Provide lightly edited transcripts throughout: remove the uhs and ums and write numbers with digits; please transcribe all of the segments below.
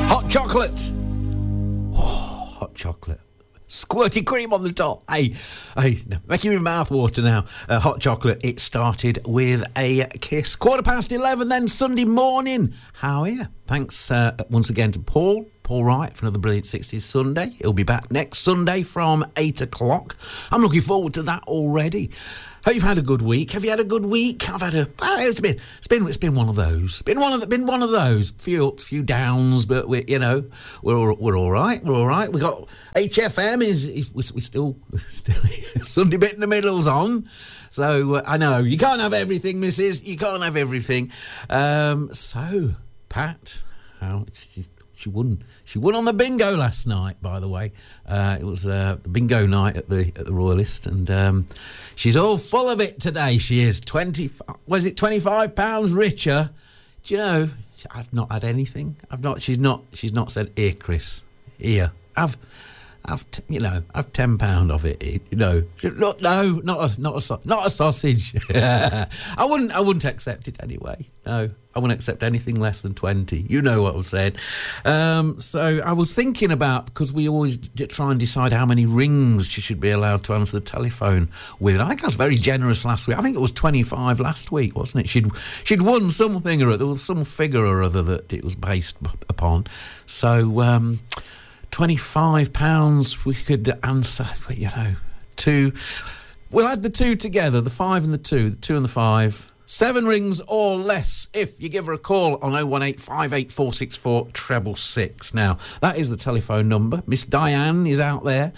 Hot chocolate. Oh, hot chocolate. Squirty cream on the top. Hey, no, making my mouth water now. Hot chocolate. It started with a kiss. 11:15 then Sunday morning. How are you? Thanks once again to Paul Wright for another brilliant 60s Sunday. He'll be back next Sunday from 8 o'clock. I'm looking forward to that already. Hope you've had a good week. Have you had a good week? I've had a. It's been one of those. Been one of those. Few ups, few downs, but we're all right. We're all right. We got HFM we're still Sunday bit in the middle's on. So I know you can't have everything, missus. You can't have everything. So Pat, She won on the bingo last night, by the way. It was the bingo night at the Royalist, and she's all full of it today. She is £25 richer. Do you know? I've not had anything. She's not said, "Here, Chris, here. Have £10 of it. Not a sausage. I wouldn't accept it anyway. No, I wouldn't accept anything less than 20. You know what I'm saying. So I was thinking about, because we always try and decide how many rings she should be allowed to answer the telephone with. I think I was very generous last week. I think it was 25 last week, wasn't it? She'd won something or other. There was some figure or other that it was based upon. So. £25 we could answer, two. We'll add the two together, the 5 and the 2, the 2 and the 5. 7 rings or less if you give her a call on 018 58464 666. Now, that is the telephone number. Miss Diane is out there.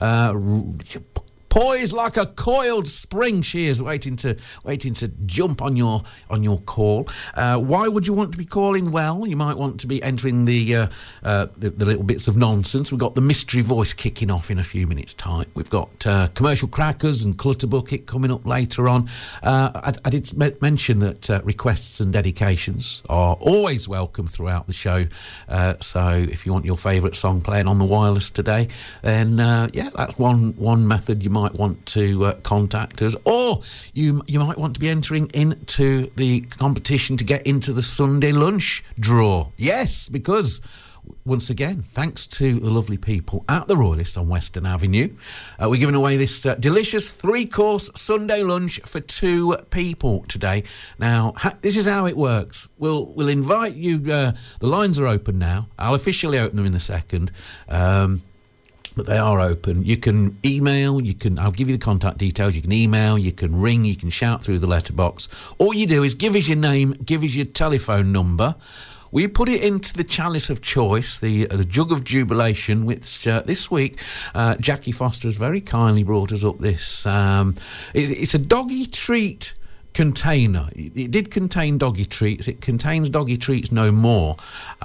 Poised like a coiled spring, she is waiting to jump on your call. Why would you want to be calling? Well, you might want to be entering the little bits of nonsense. We've got the mystery voice kicking off in a few minutes' time. We've got commercial crackers and clutter bucket coming up later on. I did mention that requests and dedications are always welcome throughout the show. So if you want your favourite song playing on the wireless today, then that's one method you might want to contact us, or you might want to be entering into the competition to get into the Sunday lunch draw. Yes, because once again, thanks to the lovely people at the Royalist on Western Avenue, we're giving away this delicious 3-course Sunday lunch for 2 people today. Now, this is how it works. We'll invite you. The lines are open now. I'll officially open them in a second. But they are open. You can email, I'll give you the contact details, you can email, you can ring, you can shout through the letterbox. All you do is give us your name, give us your telephone number. We put it into the chalice of choice, the jug of jubilation, which this week Jackie Foster has very kindly brought us up this. It's a doggy treat container. It did contain doggy treats. It contains doggy treats no more.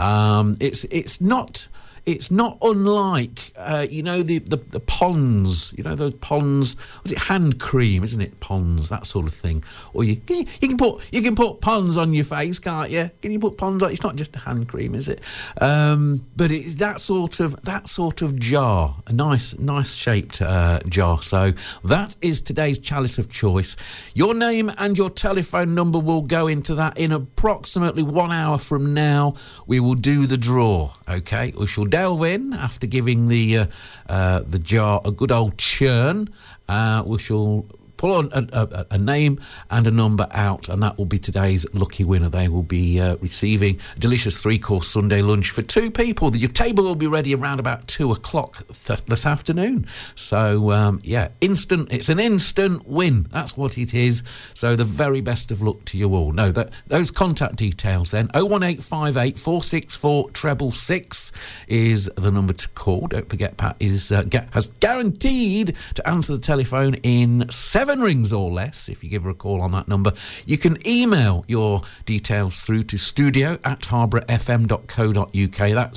It's not unlike, the Pond's, the Pond's, was it hand cream, isn't it? Pond's, that sort of thing. Or you can put Pond's on your face, can't you? Can you put Pond's on? It's not just a hand cream, is it? But it's that sort of jar, a nice shaped jar. So that is today's chalice of choice. Your name and your telephone number will go into that in approximately 1 hour from now. We will do the draw, okay? We shall delve in after giving the jar a good old churn. We shall pull a name and a number out, and that will be today's lucky winner. They will be receiving a delicious 3-course Sunday lunch for 2 people. Your table will be ready around about 2 o'clock this afternoon. So, it's an instant win. That's what it is. So the very best of luck to you all. No, those contact details then, 01858 464 666 is the number to call. Don't forget, Pat has guaranteed to answer the telephone in 7 rings or less if you give her a call on that number. You can email your details through to studio@harbourfm.co.uk. That's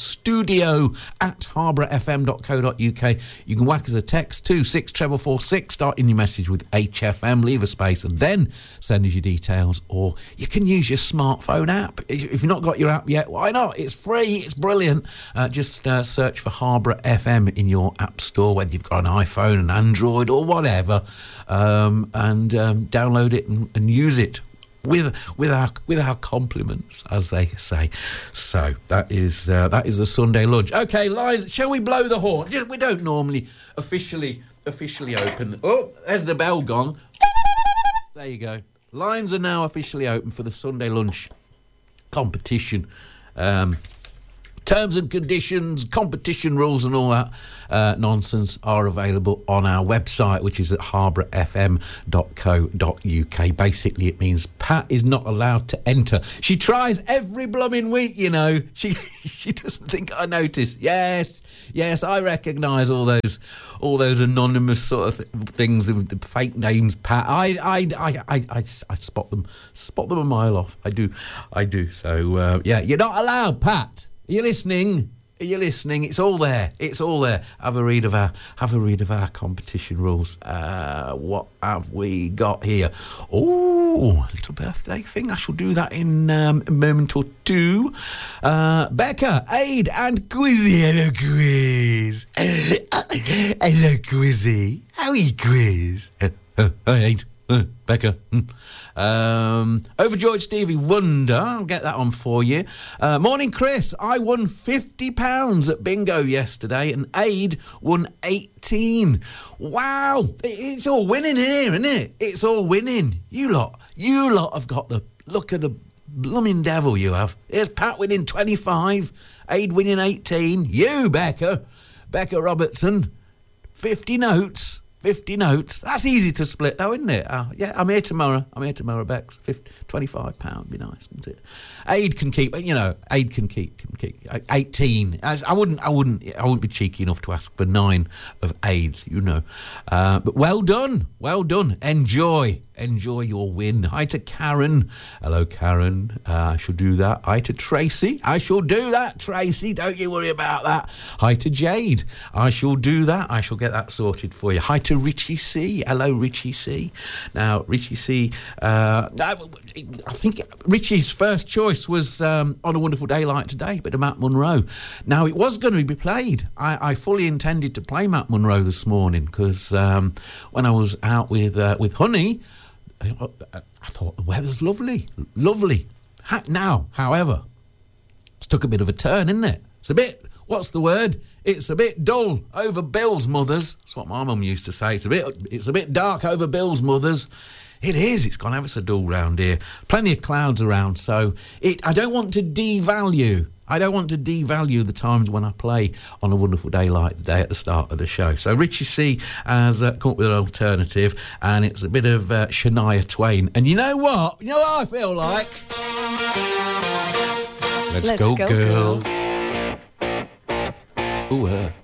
studio@harbourfm.co.uk. You can whack us a text to 64446, start in your message with HFM, leave a space, and then send us your details. Or you can use your smartphone app. If you've not got your app yet, why not? It's free, it's brilliant. Just search for Harbour FM in your app store, whether you've got an iPhone, an Android, or whatever. And download it and use it with our compliments, as they say. So that is the Sunday lunch. Okay, lines. Shall we blow the horn? We don't normally officially open. Oh, there's the bell gong. There you go. Lines are now officially open for the Sunday lunch competition. Terms and conditions, competition rules and all that nonsense are available on our website, which is at harbourfm.co.uk. Basically, it means Pat is not allowed to enter. She tries every blooming week, you know. She doesn't think I notice. Yes, I recognise all those anonymous sort of things, the fake names, Pat. I spot them a mile off. I do. So you're not allowed, Pat. Are you listening? It's all there. Have a read of our competition rules. What have we got here? Oh, a little birthday thing. I shall do that in a moment or two. Becca, Aid and Quizzy. Hello, Quiz. Hello, Quizzy. How are you, Quiz? Hi, Aid. Becca. Overjoyed Stevie Wonder. I'll get that on for you. Morning, Chris. I won £50 at bingo yesterday and Aid won 18. Wow. It's all winning here, isn't it? It's all winning. You lot have got the look of the blooming devil, you have. Here's Pat winning 25, Aid winning 18. You, Becca Robertson, 50 notes. 50 notes. That's easy to split, though, isn't it? Yeah, I'm here tomorrow, Bex. £25, be nice, wouldn't it? Aid can keep. 18. I wouldn't be cheeky enough to ask for 9 of Aids, you know. But well done. Enjoy your win. Hi to Karen. Hello, Karen. I shall do that. Hi to Tracy. I shall do that, Tracy. Don't you worry about that. Hi to Jade. I shall do that. I shall get that sorted for you. Hi to Richie C. Hello, Richie C. Now, Richie C. I think Richie's first choice was On a Wonderful Day Like Today, but Matt Monro. Now, it was going to be played. I fully intended to play Matt Monro this morning because when I was out with Honey, I thought the weather's lovely. Now, however, it's took a bit of a turn, isn't it? It's a bit, what's the word? It's a bit dull over Bill's mothers. That's what my mum used to say. It's a bit dark over Bill's mothers. It is. It's gone ever so dull round here. Plenty of clouds around, so I don't want to devalue the times when I play On a Wonderful Day Like Today at the start of the show. So Richie C has come up with an alternative, and it's a bit of Shania Twain. And you know what? You know what I feel like? Let's go, girls. Ooh, her.